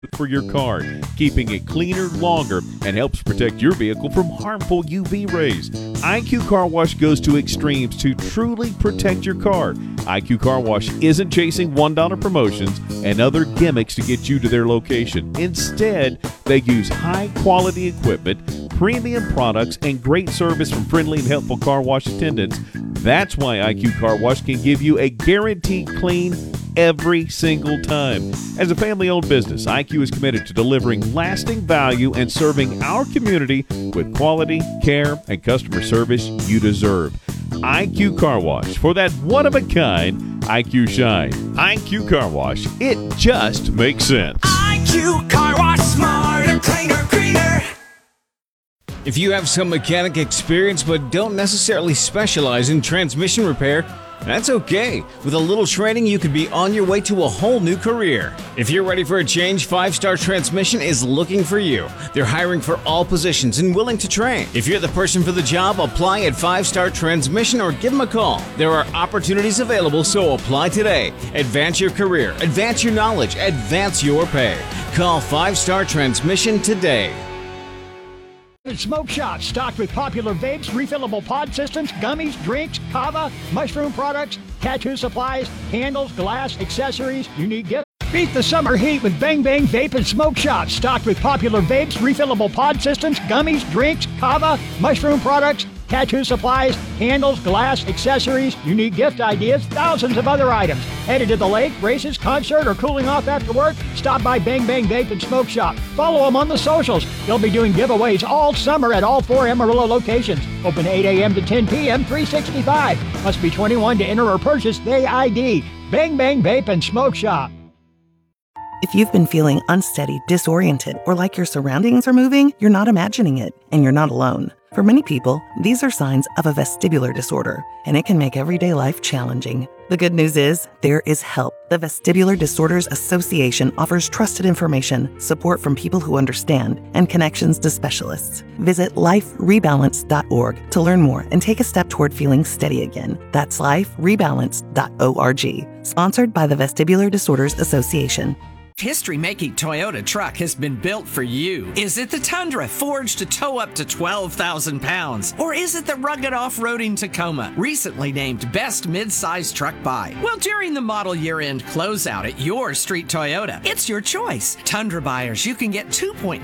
for your car, keeping it cleaner longer and helps protect your vehicle from harmful UV rays. IQ Car Wash goes to extremes to truly protect your car. IQ Car Wash isn't chasing $1 promotions and other gimmicks to get you to their location. Instead, they use high-quality equipment, premium products, and great service from friendly and helpful car wash attendants. That's why IQ Car Wash can give you a guaranteed clean every single time. As a family-owned business, IQ is committed to delivering lasting value and serving our community with quality, care, and customer service you deserve. IQ Car Wash, for that one-of-a-kind IQ shine. IQ Car Wash, it just makes sense. IQ Car Wash, smarter, cleaner, greener. If you have some mechanic experience but don't necessarily specialize in transmission repair, that's okay. With a little training, you could be on your way to a whole new career. If you're ready for a change, 5 Star Transmission is looking for you. They're hiring for all positions and willing to train. If you're the person for the job, apply at 5 Star Transmission or give them a call. There are opportunities available, so apply today. Advance your career, advance your knowledge, advance your pay. Call 5 Star Transmission today. Smoke Shop, stocked with popular vapes, refillable pod systems, gummies, drinks, kava, mushroom products, tattoo supplies, candles, glass, accessories. You need gifts. Beat the summer heat with Bang Bang Vape and Smoke Shop, stocked with popular vapes, refillable pod systems, gummies, drinks, kava, mushroom products, tattoo supplies, candles, glass, accessories. You need gift ideas, thousands of other items. Headed to the lake, races, concert, or cooling off after work? Stop by Bang Bang Vape and Smoke Shop. Follow them on the socials. They'll be doing giveaways all summer at all 4 Amarillo locations. Open 8 a.m. to 10 p.m., 365. Must be 21 to enter or purchase Day ID. Bang Bang Vape and Smoke Shop. If you've been feeling unsteady, disoriented, or like your surroundings are moving, you're not imagining it, and you're not alone. For many people, these are signs of a vestibular disorder, and it can make everyday life challenging. The good news is, there is help. The Vestibular Disorders Association offers trusted information, support from people who understand, and connections to specialists. Visit liferebalance.org to learn more and take a step toward feeling steady again. That's liferebalance.org. Sponsored by the Vestibular Disorders Association. History-making Toyota truck has been built for you. Is it the Tundra, forged to tow up to 12,000 pounds? Or is it the rugged off-roading Tacoma, recently named Best Mid-Size Truck Buy? Well, during the model year-end closeout at your Street Toyota, it's your choice. Tundra buyers, you can get 2.99%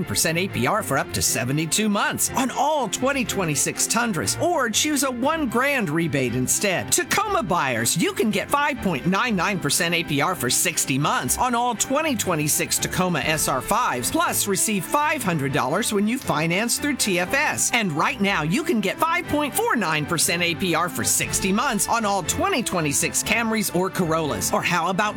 APR for up to 72 months on all 2026 Tundras, or choose a $1,000 rebate instead. Tacoma buyers, you can get 5.99% APR for 60 months on all 2026 Tacoma SR5s, plus receive $500 when you finance through TFS. And right now, you can get 5.49% APR for 60 months on all 2026 Camrys or Corollas. Or how about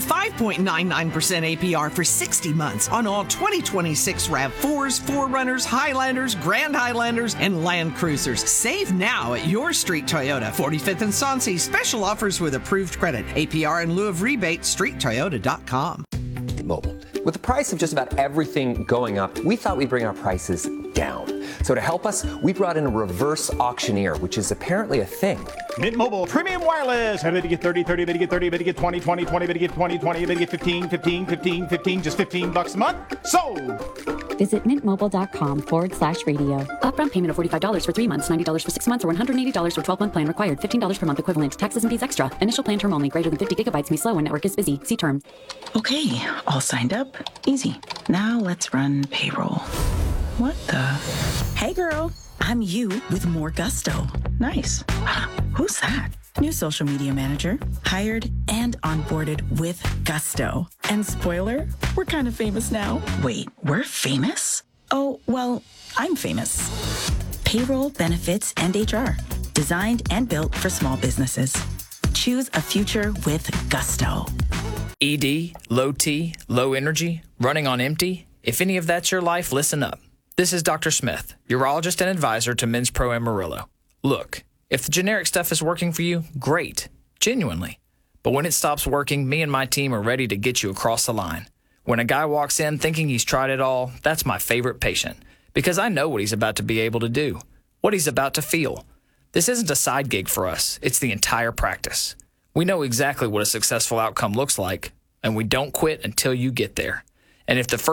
5.99% APR for 60 months on all 2026 RAV4s, 4Runners, Highlanders, Grand Highlanders, and Land Cruisers. Save now at your Street Toyota, 45th and Sonse. Special offers with approved credit. APR in lieu of rebate, streettoyota.com. Mobile. With the price of just about everything going up, we thought we'd bring our prices down. So to help us, we brought in a reverse auctioneer, which is apparently a thing. Mint Mobile Premium Wireless. How did you get 30, 30, bid you get 30, bid you get 20, 20, 20, bid you get 20, 20, bid you get 15, 15, 15, 15, just $15 a month? Sold! Visit mintmobile.com/radio. Upfront payment of $45 for 3 months, $90 for 6 months, or $180 for 12-month plan required. $15 per month equivalent. Taxes and fees extra. Initial plan term only. Greater than 50 gigabytes may slow when network is busy. See terms. Okay, all signed up. Easy. Now let's run payroll. What the? Hey girl, I'm you with more gusto. Nice. Who's that? New social media manager, hired and onboarded with gusto. And spoiler, we're kind of famous now. Wait, we're famous? Oh, well, I'm famous. Payroll, benefits, and HR. Designed and built for small businesses. Choose a future with gusto. ED, low T, low energy, running on empty. If any of that's your life, listen up. This is Dr. Smith, urologist and advisor to Men's Pro Amarillo. Look, if the generic stuff is working for you, great, genuinely. But when it stops working, me and my team are ready to get you across the line. When a guy walks in thinking he's tried it all, that's my favorite patient, because I know what he's about to be able to do, what he's about to feel. This isn't a side gig for us, it's the entire practice. We know exactly what a successful outcome looks like, and we don't quit until you get there. And if the